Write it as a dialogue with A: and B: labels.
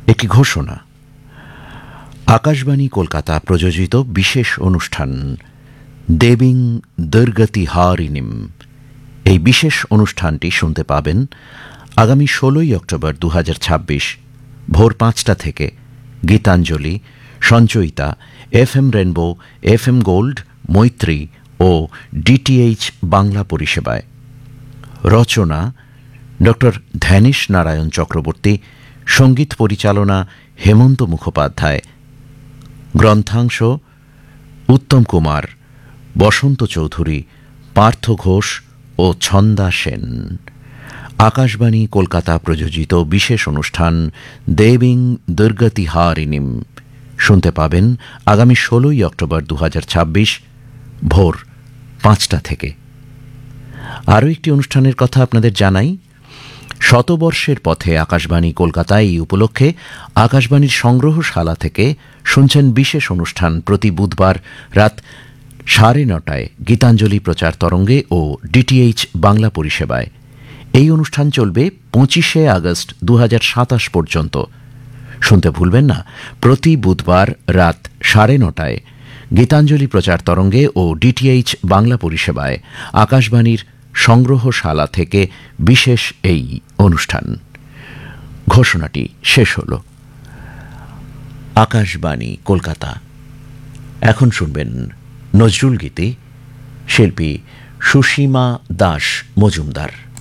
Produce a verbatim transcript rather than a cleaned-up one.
A: একটি ঘোষণা। আকাশবাণী কলকাতা প্রযোজিত বিশেষ অনুষ্ঠান দেবীং দুর্গতিহারিণীম, এই বিশেষ অনুষ্ঠানটি শুনতে পাবেন আগামী ষোলোই অক্টোবর দু হাজার ছাব্বিশ ভোর পাঁচটা থেকে Gitanjali, Sanchayita, F M rainbow, F M gold, মৈত্রী ও ডিটিএইচ বাংলা পরিষেবায়। রচনা ডক্টর ধ্যানেশ নারায়ণ চক্রবর্তী, সঙ্গীত পরিচালনা হেমন্ত মুখোপাধ্যায়, গ্রন্থাংশ উত্তম কুমার, বসন্ত চৌধুরী, পার্থ ঘোষ ও ছন্দা সেন। আকাশবাণী কলকাতা প্রযোজিত বিশেষ অনুষ্ঠান দেবীং দুর্গতিহারিণীম শুনতে পাবেন আগামী ষোলোই অক্টোবর দু হাজার ছাব্বিশ ভোর পাঁচটা থেকে। আরও একটি অনুষ্ঠানের কথা আপনাদের জানাই। শতবর্ষের পথে আকাশবাণী কলকাতায় এই উপলক্ষে আকাশবাণীর সংগ্রহশালা থেকে শুনছেন বিশেষ অনুষ্ঠান প্রতি বুধবার রাত সাড়ে নটায় গীতাঞ্জলি প্রচার তরঙ্গে ও ডিটিএইচ বাংলা পরিষেবায়। এই অনুষ্ঠান চলবে পঁচিশে আগস্ট দু হাজার সাতাশ পর্যন্ত। শুনতে ভুলবেন না, প্রতি বুধবার রাত সাড়ে নটায় গীতাঞ্জলি প্রচার তরঙ্গে ও ডিটিএইচ বাংলা পরিষেবায় আকাশবাণীর সংগ্রহশালা থেকে বিশেষ এই অনুষ্ঠান। ঘোষণাটি শেষ হল। আকাশবাণী কলকাতা। এখন শুনবেন নজরুল গীতি, শিল্পী সুসীমা দাস মজুমদার।